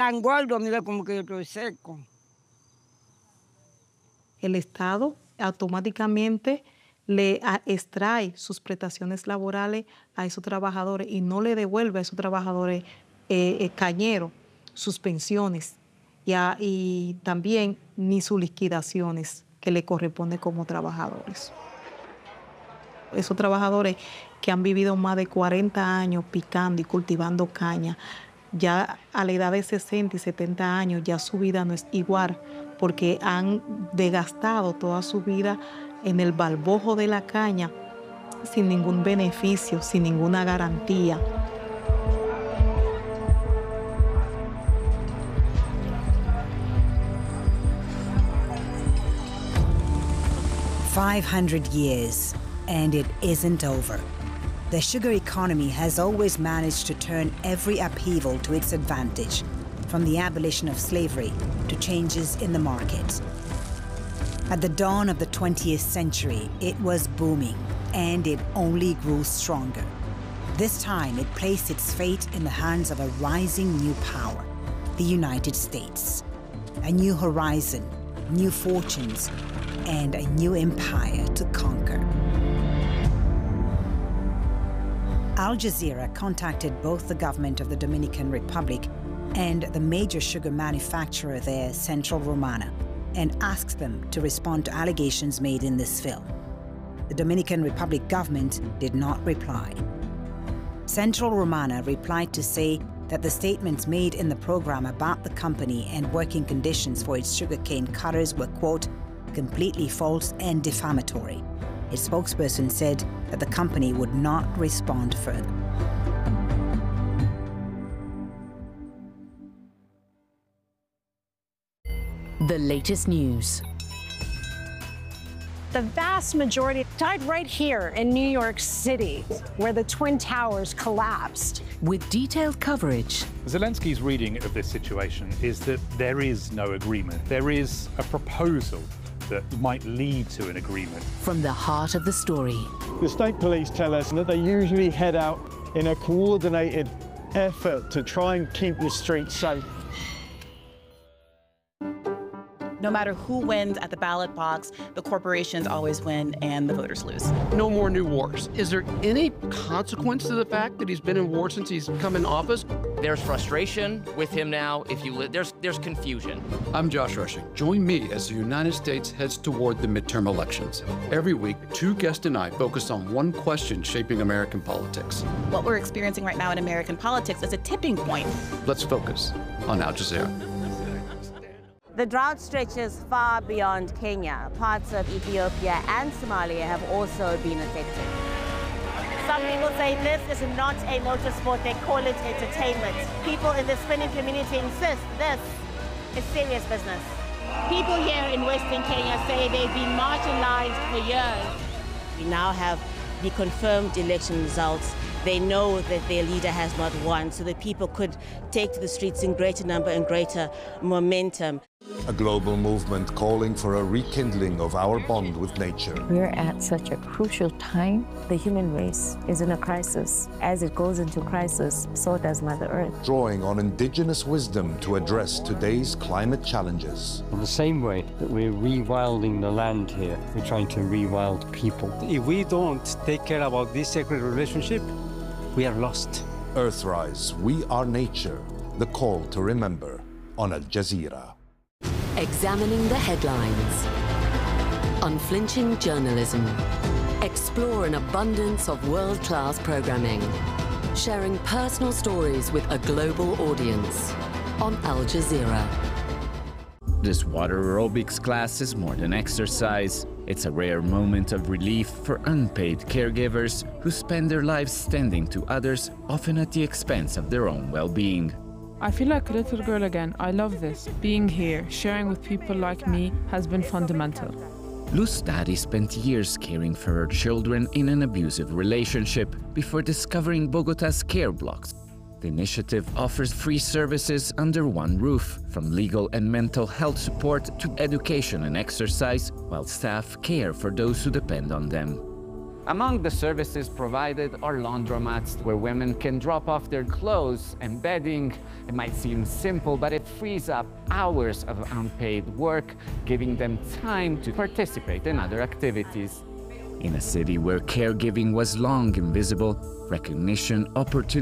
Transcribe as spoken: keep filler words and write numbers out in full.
tan gordo, mira como que yo estoy seco. El Estado automáticamente le extrae sus prestaciones laborales a esos trabajadores y no le devuelve a esos trabajadores eh, eh, cañeros sus pensiones y, a, y también ni sus liquidaciones que le corresponden como trabajadores. Esos trabajadores que han vivido más de cuarenta años picando y cultivando caña, ya a la edad de sesenta y setenta años ya su vida no es igual porque han desgastado toda su vida en el balbojo de la caña sin ningún beneficio, sin ninguna garantía. five hundred years, and it isn't over. The sugar economy has always managed to turn every upheaval to its advantage, from the abolition of slavery to changes in the market. At the dawn of the twentieth century, it was booming, and it only grew stronger. This time, it placed its fate in the hands of a rising new power, the United States. A new horizon, new fortunes, and a new empire to conquer. Al Jazeera contacted both the government of the Dominican Republic and the major sugar manufacturer there, Central Romana, and asked them to respond to allegations made in this film. The Dominican Republic government did not reply. Central Romana replied to say that the statements made in the program about the company and working conditions for its sugarcane cutters were, quote, completely false and defamatory. Its spokesperson said that the company would not respond further. The latest news. The vast majority died right here in New York City, where the Twin Towers collapsed. With detailed coverage. Zelensky's reading of this situation is that there is no agreement. There is a proposal that might lead to an agreement. From the heart of the story. The state police tell us that they usually head out in a coordinated effort to try and keep the streets safe. No matter who wins at the ballot box, the corporations always win and the voters lose. No more new wars. Is there any consequence to the fact that he's been in war since he's come in office? There's frustration with him now. If you li there's there's confusion. I'm Josh Rushing. Join me as the United States heads toward the midterm elections. Every week, two guests and I focus on one question shaping American politics. What we're experiencing right now in American politics is a tipping point. Let's focus on Al Jazeera. The drought stretches far beyond Kenya. Parts of Ethiopia and Somalia have also been affected. Some people say this is not a motorsport, they call it entertainment. People in the spinning community insist this is serious business. People here in Western Kenya say they've been marginalized for years. We now have the confirmed election results. They know that their leader has not won, so that people could take to the streets in greater number and greater momentum. A global movement calling for a rekindling of our bond with nature. We're at such a crucial time. The human race is in a crisis. As it goes into crisis, so does Mother Earth. Drawing on indigenous wisdom to address today's climate challenges. In the same way that we're rewilding the land here, we're trying to rewild people. If we don't take care about this sacred relationship, we are lost. Earthrise, we are nature. The call to remember on Al Jazeera. Examining the headlines. Unflinching journalism. Explore an abundance of world-class programming. Sharing personal stories with a global audience on Al Jazeera. This water aerobics class is more than exercise. It's a rare moment of relief for unpaid caregivers who spend their lives tending to others, often at the expense of their own well-being. I feel like a little girl again. I love this. Being here, sharing with people like me, has been fundamental. Luz daddy spent years caring for her children in an abusive relationship before discovering Bogota's Care Blocks. The initiative offers free services under one roof, from legal and mental health support to education and exercise, while staff care for those who depend on them. Among the services provided are laundromats where women can drop off their clothes and bedding. It might seem simple, but it frees up hours of unpaid work, giving them time to participate in other activities. In a city where caregiving was long invisible, recognition, opportunity,